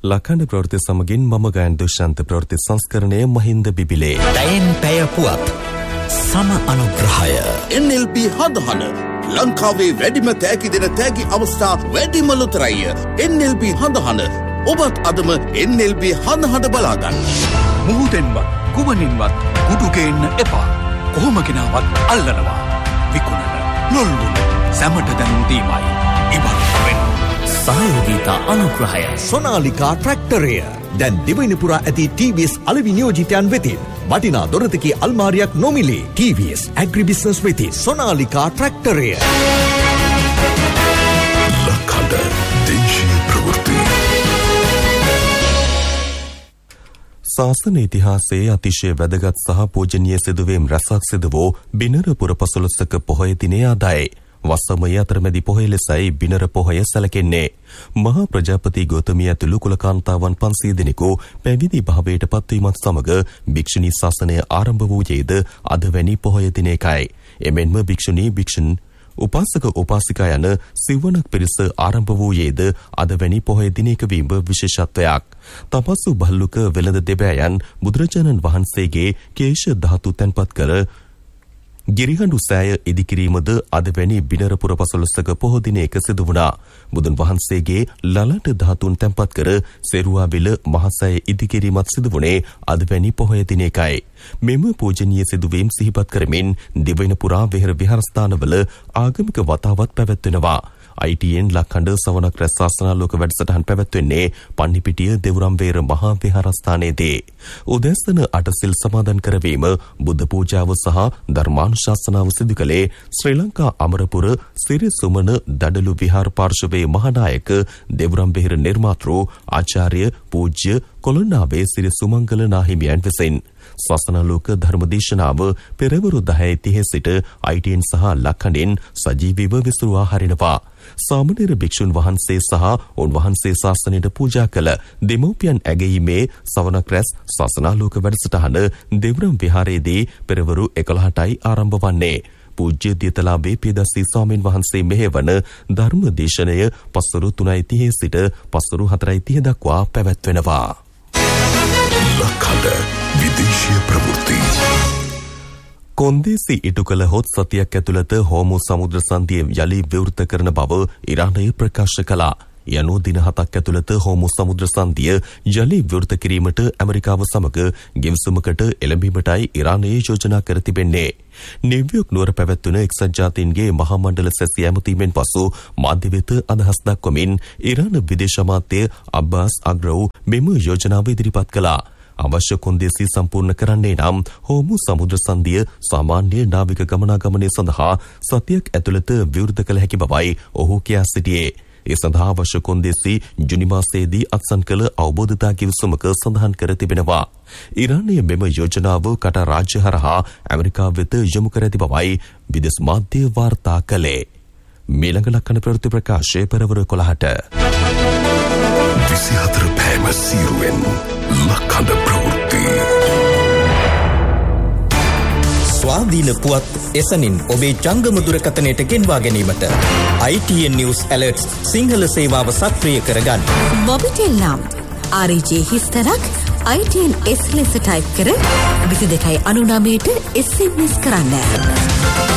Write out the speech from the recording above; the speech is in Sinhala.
ලකන ප්‍රවෘත්ති සමගින් මම ගයන් දුෂාන්ත ප්‍රවෘත්ති සංස්කරණය මහින්ද බිබිලේ. ටයින් පැය පුවත් සම අනුග්‍රහය NLP හදහන ලංකාවේ වැඩිම තෑගි දෙන තෑගි අවස්ථා වැඩිම ලොතරැය. NLP හදහන ඔබත් අදම NLP හදහන බලාගන්න. මුහුදෙන්වත් කුමනින්වත් කුඩුගේන්න එපා. කොහොම ගෙනාවත් අල්ලනවා. විකුණන ලොල්ලුන සැමට දැනුම් දීමයි ඉවත් වෙන්න. සහයෝගීතා අනුග්‍රහය සොනාලිකා ට්‍රැක්ටරය දැන් දිවයින පුරා ඇති TVS අලෙවි නියෝජිතයන් වෙතින් වටිනා දොරතකේ අල්මාරියක් නොමිලේ. TVS ඇග්‍රිබිස්නස් වෙති සොනාලිකා ට්‍රැක්ටරය. ලකඩ දේශීය ප්‍රවෘත්ති. ශාසන ඉතිහාසයේ අතිශය වැදගත් සහ පූජනීය සිදුවීම් රැසක් සිදු වූ බිනර පුර පසළොස්වක පොහොය දිනය අදයි. වසමය අතරමැදි පොහොය ලෙසයි බිනර පොහොය සැලකෙන්නේ. මහා ප්‍රජාපති ගෞතමිය ඇතුළු කුලකාන්තාවන් 500 දෙනෙකු පැවිදි භාවයට පත්වීමත් සමග භික්ෂුණී ශාසනය ආරම්භ වූයේද අද වැනි පොහොය දිනයකයි. එමෙන්ම භික්ෂුණී භික්ෂුන් උපාසක උපාසිකා යන සිවණක් පිරිස ආරම්භ වූයේද අද වැනි පොහොය දිනයක වීම විශේෂත්වයක්. තපස්සු බල්ලුක වෙළඳ දෙබෑයන් බුදුරජාණන් වහන්සේගේ කේශ ධාතු තැන්පත් කර ගිරිහඬු සෑය ඉදිකිරීමද අද වැනි බිනර පුර පසළොස්වක පොහොය දිනයක සිදු වුණා. බුදුන් වහන්සේගේ ලලට ධාතුන් තැන්පත් කර සෙරුවාවිල මහසෑය ඉදිකිරීමත් සිදු වුණේ අද වැනි පොහොය දිනයකයි. මෙම පූජනීය සිදුවීම් සිහිපත් කරමින් දිවයින පුරා වෙහෙර විහාරස්ථානවල ආගමික වතාවත් පැවැත්වෙනවා. ITN ලක්හඬ සවනක් රැස් ශාසනාලෝක වැඩසටහන් පැවැත්වෙන්නේ පන්නිපිටිය දෙවුරම්වේර මහා විහාරස්ථානයේදී. උදැසන අටසිල් සමාදන් කරවීම, බුද්ධ පූජාව සහ ධර්මානුශාසනාව සිදු කළේ ශ්‍රී ලංකා අමරපුර සිරි සුමන දඩලු විහාර පාර්ශවයේ මහානායක දෙවුරම්වේර නිර්මාතෘ ආචාර්ය පූජ්‍ය කොළොන්නාවේ සිරි සුමංගල නාහිමියන් විසින් ශාසනාලෝක ධර්මදේශනාව පෙරවරු 10:30 සිට ITN සහ ලක්හඬින් සජීවීව විසුරුවා හරිනවා. සාමණේර භික්ෂුන් වහන්සේ සහ උන්වහන්සේ ශාසනයට පූජා කළ දෙමෝපියන් ඇගීමේ සවනක් රැස් ශාසනාලෝක වැඩසටහන දෙවුරම් විහාරයේදී පෙරවරු 11ටයි ආරම්භ වන්නේ. පූජ්‍ය දියතලාභේ පියදස්සී ස්වාමීන් වහන්සේ මෙහෙවන ධර්ම දේශනය පස්වරු 3:30 සිට පස්වරු 4:30 දක්වා පැවැත්වෙනවා. ලකඩ විදේශීය ප්‍රවෘත්ති. කොන්දේසි ඉටු කළ හොත් සතියක් ඇතුළත හෝමු සමුද්‍ර සන්ධිය යළි විවෘත කරන බව ඉරානය ප්‍රකාශ කළා. යනු දින 7ක් ඇතුළත හෝමු සමුද්‍ර සන්ධිය යළි විවෘත කිරීමට ඇමරිකාව සමග ගෙවිසුමකට එළඹීමටයි ඉරානය යෝජනා කර තිබෙන්නේ. නිව්යෝක් නුවර පැවැත්වුණ එක්සත් ජාතීන්ගේ මහා මණ්ඩල සැසිය ඇමතීමෙන් පසු මාධ්‍ය වෙත අදහස් දක්වමින් ඉරාන විදේශ අමාත්‍ය අබ්බාස් අග්‍රව් මෙම යෝජනාව ඉදිරිපත් කළා. අවශ්‍ය කොන්දේසි සම්පූර්ණ කරන්නේ නම් හෝමු සමුද්‍ර සන්ධිය සාමාන්‍ය නාවික ගමනාගමනය සඳහා සතියක් ඇතුළත විවෘත කළ හැකි බවයි ඔහු කියා සිටියේ. ඒ සඳහා අවශ්‍ය කොන්දේසි ජුනි මාසයේදී අත්සන් කළ අවබෝධතා කිවිසුමක සඳහන් කර තිබෙනවා. ඉරානය මෙම යෝජනාව කට රාජ්‍ය හරහා ඇමරිකාව වෙත යොමු කර ඇති බවයි විදේශ මාධ්‍ය වාර්තා කළේ. මීළඟ ලක්කන ප්‍රවෘත්ති ප්‍රකාශය පෙරවරු 11ට. 24 පෑම සීරුවෙන් ලකඩ ප්‍රවෘත්ති. ස්වාධීන පුවත් එසනින් ඔබේ ජංගම දුරකථනයට ගෙන්වා ගැනීමට ITN News Alerts සිංහල සේවාව සක්‍රිය කරගන්න. මොබිටෙල් නම් RJ හිස්තරක් ITN S ලෙස ටයිප් කර 2299ට SMS කරන්න.